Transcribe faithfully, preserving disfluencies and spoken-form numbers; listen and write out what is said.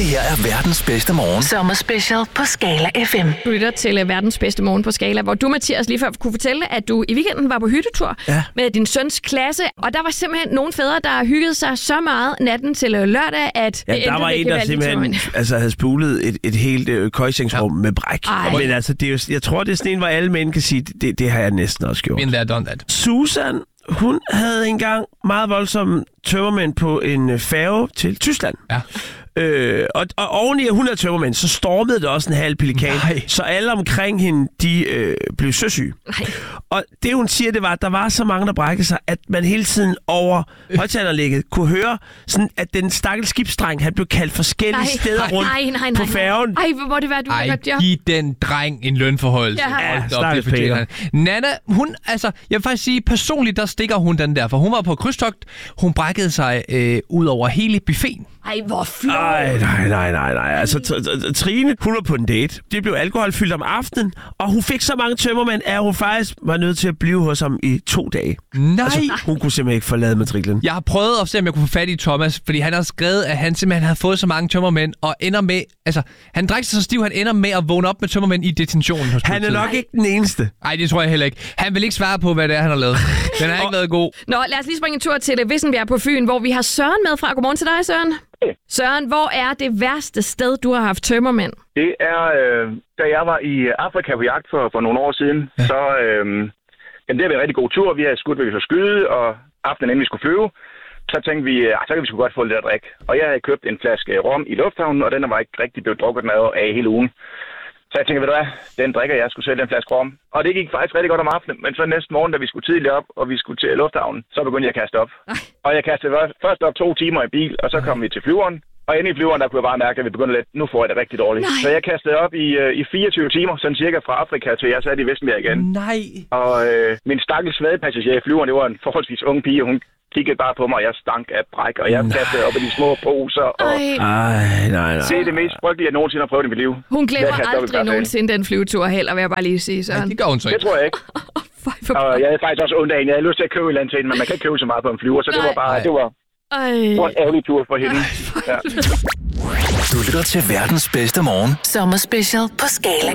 her er verdens bedste morgen. Sommerspecial på Skala F M. Du lytter til uh, verdens bedste morgen på Skala, hvor du, Mathias, lige før kunne fortælle, at du i weekenden var på hyttetur ja. med din søns klasse, og der var simpelthen nogle fædre, der hyggede sig så meget natten til lørdag, at ja, der var en, der simpelthen altså, havde spulet et, et helt øh, køjsengsrum ja. med bræk. Ej. Men altså, det er jo, jeg tror, det er sådan en, hvor alle mænd kan sige, det, det har jeg næsten også gjort. Been there, done that. Susan, hun havde engang meget voldsomme tømmermænd på en færge til Tyskland. Ja. Øh, og, og oveni at hun havde tømmermænd, så stormede det også en halv pelikan. Nej. Så alle omkring hende, de øh, blev søsyge. Nej. Og det hun siger, det var, at der var så mange, der brækkede sig, at man hele tiden over højttalerlægget kunne høre, sådan, at den stakkels skibsdreng, han blev kaldt forskellige nej. steder rundt nej, nej, nej, på færgen. Ej, hvor må det være, du har gjort, ja. Giv den dreng en lønforhold. Ja, ja stakkels Peter. Nana, hun, altså, jeg vil faktisk sige, personligt, der stikker hun den der, for hun var på krydstogt. Hun brækkede sig øh, ud over hele buffeten. Ej, hvor flot. Ej, nej, nej, nej, nej. Altså, Trine, hun var på en date. Det blev alkoholfyldt om aftenen, og hun fik så mange tømmermænd, at hun faktisk var nødt til at blive hos ham i to dage. Nej. Altså, hun kunne simpelthen ikke forlade matriklen. Jeg har prøvet at se, om jeg kunne få fat i Thomas, fordi han har skrevet, at han simpelthen havde fået så mange tømmermænd, og ender med, altså, han drikker sig så stiv, han ender med at vågne op med tømmermænd i detentionen hos Han er nok ikke den eneste. Nej, det tror jeg heller ikke. Han vil ikke svare på, hvad det er, han har lavet. Den har ikke været god. Nå, lad os lige springe en tur til Vissenbjerg på Fyn, hvor vi har Søren med fra. Godmorgen til dig, Søren. Hey. Søren, hvor er det værste sted, du har haft tømmermænd? Det er, øh, da jeg var i Afrika på jagt for, for nogle år siden, ja. så øh, jamen, det har været en rigtig god tur. Vi havde skudt, hvad vi skulle skyde, og aftenen inden vi skulle flyve, så tænkte vi, at så kan vi sgu godt få lidt at drikke. Og jeg havde købt en flaske rom i lufthavnen, og den var ikke rigtig blevet drukket med af hele ugen. Så jeg tænkte, ved du hvad, den drikker jeg, skulle sælge den flaske rom. Og det gik faktisk rigtig godt om aftenen, men så næste morgen, da vi skulle tidligt op, og vi skulle til lufthavnen, så begyndte jeg at kaste op. Ej. Og jeg kastede først op to timer i bil, og så kom vi til flyveren. Og inde i flyveren, der kunne jeg bare mærke, at vi begyndte lidt, nu får jeg det rigtig dårligt. Nej. Så jeg kastede op i, uh, i fireogtyve timer, sådan cirka fra Afrika til jeg satte i Vissenbjerg igen. Nej. Og øh, min stakkels svage passager i flyveren, det var en forholdsvis ung pige, hun kiggede bare på mig, og jeg stank af bræk, og jeg kastede op i de små poser. Og Ej, nej, nej. Det er det mest frygtelige, jeg nogensinde har prøvet i mit liv. Hun glemmer aldrig nogensinde den flyvetur heller, vil jeg bare lige sige, Søren. Ja, det gør hun så ikke. Det tror jeg ikke. Og jeg havde faktisk også ondt af hende. Jeg havde lyst til at købe et eller andet til hende, men man kan ikke købe så meget på en flyver, så nej. det var bare, det var, det var en ærgerlig tur for hende. Ja. Du lytter til verdens bedste morgen. Sommerspecial på Skala